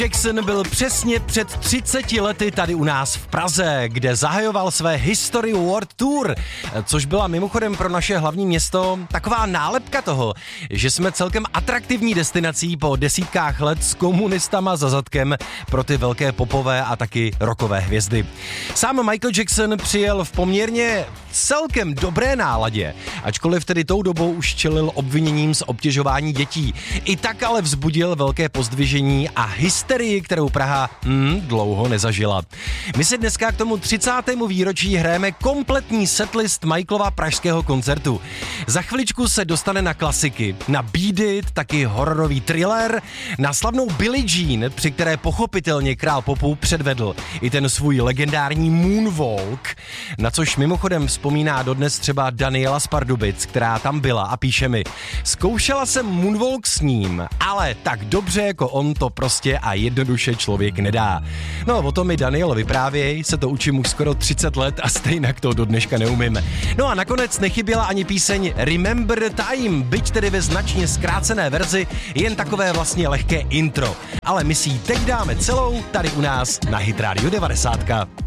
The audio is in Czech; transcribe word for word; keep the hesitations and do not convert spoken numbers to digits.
Jackson byl přesně před třiceti lety tady u nás v Praze, kde zahajoval své History World Tour, což byla mimochodem pro naše hlavní město taková nálepka toho, že jsme celkem atraktivní destinací po desítkách let s komunistama za zadkem pro ty velké popové a taky rockové hvězdy. Sám Michael Jackson přijel v poměrně celkem dobré náladě, ačkoliv tedy tou dobou už čelil obviněním z obtěžování dětí. I tak ale vzbudil velké pozdvižení a hysterii, kterou Praha hmm, dlouho nezažila. My si dneska k tomu třicátému výročí hrajeme kompletní setlist Michaelova pražského koncertu. Za chviličku se dostane na klasiky, na Beat It, taky hororový thriller, na slavnou Billie Jean, při které pochopitelně král popu předvedl i ten svůj legendární Moonwalk, na což mimochodem vzpomíná dodnes třeba Daniela z Pardubic, která tam byla a píše mi: zkoušela jsem Moonwalk s ním, ale tak dobře jako on to prostě a jednoduše člověk nedá. No, o tom mi Daniel vyprávěj, se to učím už skoro třicet let a stejnak to do dneška neumím. No a nakonec nechyběla ani píseň Remember the Time, byť tedy ve značně zkrácené verzi, jen takové vlastně lehké intro. Ale my si ji teď dáme celou tady u nás na Hit Radio devadesát.